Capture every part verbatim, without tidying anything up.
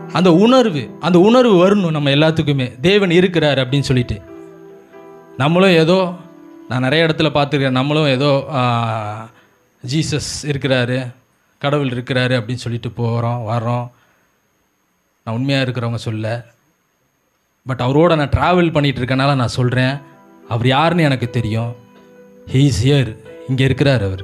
அந்த உணர்வு அந்த உணர்வு வரணும் நம்ம எல்லாத்துக்குமே, தேவன் இருக்கிறார் அப்படின்னு சொல்லிட்டு. நம்மளும் ஏதோ, நான் நிறைய இடத்துல பார்த்துருக்கேன், நம்மளும் ஏதோ ஜீசஸ் இருக்கிறாரு, கடவுள் இருக்கிறாரு அப்படின்னு சொல்லிட்டு போகிறோம் வர்றோம். நான் உண்மையாக இருக்கிறவங்க சொல்ல, பட் அவரோட நான் ட்ராவல் பண்ணிகிட்டு இருக்கனால நான் சொல்கிறேன், அவர் யாருன்னு எனக்கு தெரியும். ஹீ இஸ் ஹியர், இங்கே இருக்கிறார் அவர்.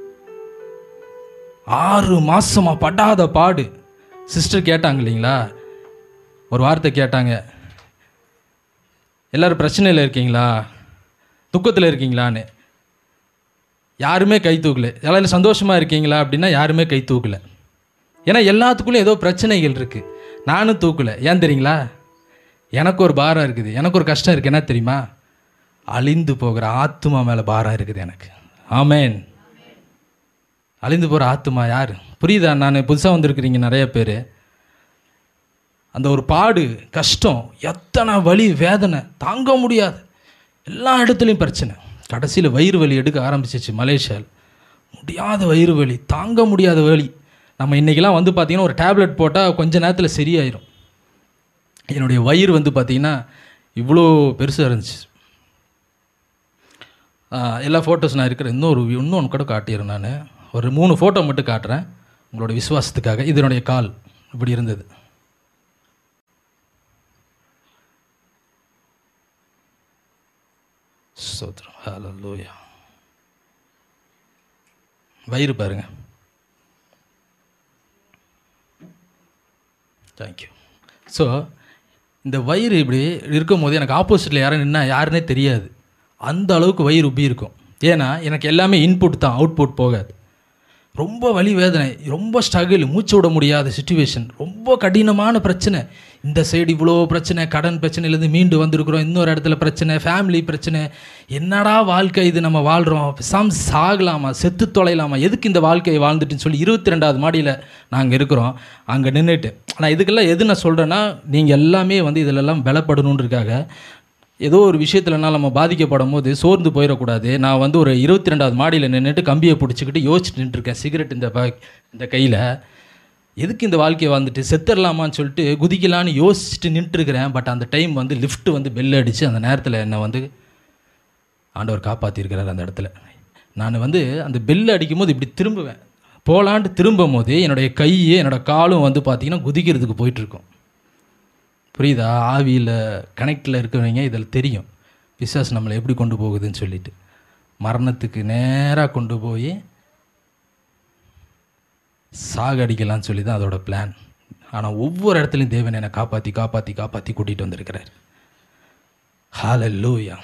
ஆறு மாதமாக படாத பாடு. சிஸ்டர் கேட்டாங்க இல்லைங்களா, ஒரு வார்த்தை கேட்டாங்க, எல்லோரும் பிரச்சனையில் இருக்கீங்களா, துக்கத்தில் இருக்கீங்களான்னு. யாருமே கை தூக்கலை. எல்லாரும் சந்தோஷமாக இருக்கீங்களா அப்படின்னா யாருமே கை தூக்கலை. ஏன்னா எல்லாத்துக்குள்ளேயும் ஏதோ பிரச்சனைகள் இருக்குது. நானும் தூக்கலை. ஏன் தெரியுங்களா, எனக்கு ஒரு பாரம் இருக்குது, எனக்கு ஒரு கஷ்டம் இருக்குது. என்ன தெரியுமா, அழிந்து போகிற ஆத்துமா மேலே பாரம் இருக்குது எனக்கு. ஆமேன். அழிந்து போகிற ஆத்துமா யார்? புரியுதா? நான் புதுசாக வந்திருக்கிறீங்க நிறைய பேர். அந்த ஒரு பாடு, கஷ்டம், எத்தனை வலி, வேதனை தாங்க முடியாது. எல்லா இடத்துலையும் பிரச்சனை. கடைசியில் வயிறு வலி எடுக்க ஆரம்பிச்சிச்சு மலேசியாவில். முடியாத வயிறு வலி, தாங்க முடியாத வலி. நம்ம இன்றைக்கெலாம் வந்து பார்த்திங்கன்னா ஒரு டேப்லெட் போட்டால் கொஞ்ச நேரத்தில் சரியாயிரும். என்னுடைய வயிறு வந்து பார்த்திங்கன்னா இவ்வளோ பெருசாக இருந்துச்சு. எல்லா ஃபோட்டோஸ் நான் இருக்கிற இன்னொரு இன்னொன்று கூட காட்டிடுறேன். நான் ஒரு மூணு ஃபோட்டோ மட்டும் காட்டுறேன் உங்களோட விசுவாசத்துக்காக. இது என்னுடைய கால் இப்படி இருந்தது. ஸ்தோத்திரம், ஹல்லேலூயா. வயிறு பாருங்க. தேங்க்யூ. ஸோ இந்த வயிறு இப்படி இருக்கும் போது எனக்கு ஆப்போசிட்டில் யாரும் நின்னா யாருன்னே தெரியாது. அந்த அளவுக்கு வயிறு உப்பி இருக்கும். ஏன்னா எனக்கு எல்லாமே இன்புட் தான், அவுட்புட் போகாது. ரொம்ப வலி, வேதனை, ரொம்ப ஸ்ட்ரகிள், மூச்சு விட முடியாத சுச்சுவேஷன், ரொம்ப கடினமான பிரச்சனை. இந்த சைடு இவ்வளோ பிரச்சனை, கடன் பிரச்சனையிலேருந்து மீண்டு வந்திருக்கிறோம், இன்னொரு இடத்துல பிரச்சனை, ஃபேமிலி பிரச்சனை. என்னடா வாழ்க்கை இது, நம்ம வாழ்கிறோம், சம் சாகலாமா, செத்து தொலைலாமா, எதுக்கு இந்த வாழ்க்கையை வாழ்ந்துட்டுன்னு சொல்லி இருபத்தி ரெண்டாவது மாடியில் நாங்கள் இருக்கிறோம். அங்கே நின்றுட்டு ஆனால் இதுக்கெல்லாம் எது நான் சொல்கிறேன்னா, நீங்கள் எல்லாமே வந்து இதிலெல்லாம் பலப்படணுன்றதுக்காக ஏதோ ஒரு விஷயத்துலனா நம்ம பாதிக்கப்படும் போது சோர்ந்து போயிடக்கூடாது. நான் வந்து ஒரு இருபத்தி ரெண்டாவது மாடியில் நின்றுட்டு கம்பியை பிடிச்சிக்கிட்டு யோசிச்சுட்டு நின்றுருக்கேன். சிகரெட் இந்த ப இந்த கையில், எதுக்கு இந்த வாழ்க்கையை வந்துட்டு செத்துடலாமான்னு சொல்லிட்டு குதிக்கலான்னு யோசிச்சுட்டு நின்றுருக்கிறேன். பட் அந்த டைம் வந்து லிஃப்ட் வந்து பெல் அடித்து அந்த நேரத்தில் என்னை வந்து ஆண்டவர் காப்பாற்றிருக்கிறார். அந்த இடத்துல நான் வந்து அந்த பெல் அடிக்கும் போது இப்படி திரும்புவேன், போகலான்ட்டு திரும்பும் போது என்னுடைய கை என்னோடய காலும் வந்து பார்த்திங்கன்னா குதிக்கிறதுக்கு போயிட்டுருக்கும். புரியுதா? ஆவியில் கனெக்டில் இருக்கிறவங்க இதில் தெரியும் பிசாசு நம்மளை எப்படி கொண்டு போகுதுன்னு சொல்லிட்டு. மரணத்துக்கு நேராக கொண்டு போய் சாகடிக்கலான்னு சொல்லி தான் அதோட பிளான். ஆனால் ஒவ்வொரு இடத்துலையும் தேவன் என்னை காப்பாற்றி காப்பாற்றி காப்பாற்றி கூட்டிகிட்டு வந்திருக்கிறார். ஹல்லேலூயா.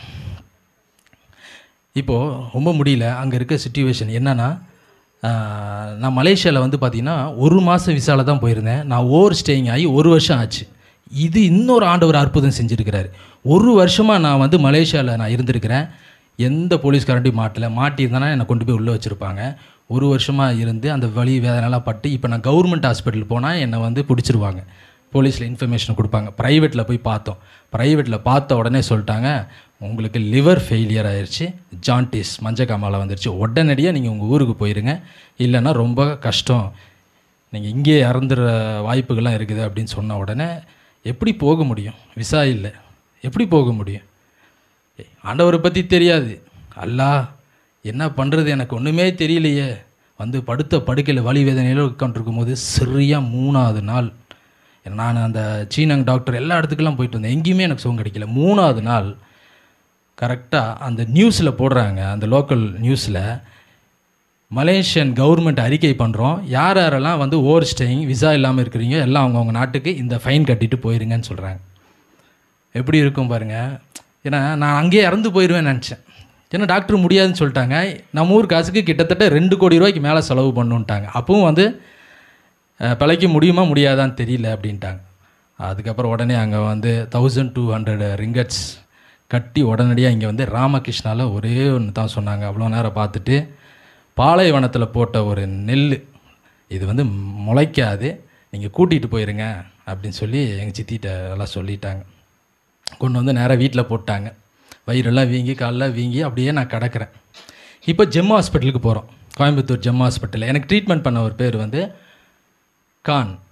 இப்போது ரொம்ப முடியல. அங்கே இருக்க சிச்சுவேஷன் என்னென்னா, நான் மலேசியாவில் வந்து பார்த்திங்கன்னா ஒரு மாதம் விசாவில் தான் போயிருந்தேன். நான் ஓவர் ஸ்டேயிங் ஆகி ஒரு வருஷம் ஆச்சு. இது இன்னொரு ஆண்டவர் அற்புதம் செஞ்சுருக்கிறார். ஒரு வருஷமாக நான் வந்து மலேசியாவில் நான் இருந்திருக்கிறேன். எந்த போலீஸ்காரண்டையும் மாட்டலை. மாட்டியிருந்தேன்னா என்னை கொண்டு போய் உள்ளே வச்சுருப்பாங்க. ஒரு வருஷமாக இருந்து அந்த வலி வேதனைலாம் பட்டு இப்போ நான் கவர்மெண்ட் ஹாஸ்பிட்டல் போனால் என்னை வந்து பிடிச்சிருவாங்க. போலீஸில் இன்ஃபர்மேஷன் கொடுப்பாங்க. ப்ரைவேட்டில் போய் பார்த்தோம். ப்ரைவேட்டில் பார்த்த உடனே சொல்லிட்டாங்க, உங்களுக்கு லிவர் ஃபெயிலியர் ஆயிடுச்சு, ஜாண்டிஸ் மஞ்சக்காமாலை வந்துடுச்சு, உடனடியாக நீங்கள் உங்கள் ஊருக்கு போயிருங்க, இல்லைன்னா ரொம்ப கஷ்டம், நீங்கள் இங்கே இறந்துற வாய்ப்புகள்லாம் இருக்குது அப்படின்னு சொன்ன உடனே எப்படி போக முடியும்? விசா இல்லை, எப்படி போக முடியும்? ஆண்டவரை பற்றி தெரியாது. அல்லாஹ் என்ன பண்ணுறது எனக்கு ஒன்றுமே தெரியலையே. வந்து படுத்த படுக்கையில் வலி வேதனையில் உட்காந்துருக்கும் போது சரியாக மூணாவது நாள் நான் அந்த சீனங் டாக்டர் எல்லா இடத்துக்கெல்லாம் போயிட்டு வந்தேன். எங்கேயுமே எனக்கு சுகம் கிடைக்கல. மூணாவது நாள் கரெக்டாக அந்த நியூஸில் போடுறாங்க, அந்த லோக்கல் நியூஸில் மலேசியன் கவர்மெண்ட் அறிக்கை பண்ணுறோம், யார் யாரெல்லாம் வந்து ஓவர் ஸ்டேயிங் விசா இல்லாமல் இருக்கிறீங்க எல்லாம் அவங்கவுங்க நாட்டுக்கு இந்த ஃபைன் கட்டிட்டு போயிருங்கன்னு சொல்கிறாங்க. எப்படி இருக்கும் பாருங்கள். ஏன்னா நான் அங்கேயே இறந்து போயிடுவேன்னு நினச்சேன். ஏன்னா டாக்டர் முடியாதுன்னு சொல்லிட்டாங்க. நம்ம ஊர் காசுக்கு கிட்டத்தட்ட ரெண்டு கோடி ரூபாய்க்கு மேலே செலவு பண்ணுன்ட்டாங்க. அப்பவும் வந்து பிழைக்க முடியுமா முடியாதான்னு தெரியல அப்படின்ட்டாங்க. அதுக்கப்புறம் உடனே அங்கே வந்து தௌசண்ட் டூ ஹண்ட்ரட் ரிங்கட்ஸ் கட்டி உடனடியாக இங்கே வந்து ராமகிருஷ்ணாவில் ஒரே ஒன்று தான் சொன்னாங்க. அவ்வளோ நேரம் பார்த்துட்டு, பாலைவனத்தில் போட்ட ஒரு நெல் இது வந்து முளைக்காது, நீங்கள் கூட்டிகிட்டு போயிருங்க அப்படின்னு சொல்லி எங்கள் சித்திகிட்ட எல்லாம் சொல்லிட்டாங்க. கொண்டு வந்து நேராக வீட்டில் போட்டாங்க. வயிறெல்லாம் வீங்கி காலெலாம் வீங்கி அப்படியே நான் கிடக்கிறேன். இப்போ ஜெம் ஹாஸ்பிட்டலுக்கு போகிறோம், கோயம்புத்தூர் ஜெம் ஹாஸ்பிட்டலில். எனக்கு ட்ரீட்மெண்ட் பண்ண ஒரு பேர் வந்து கான்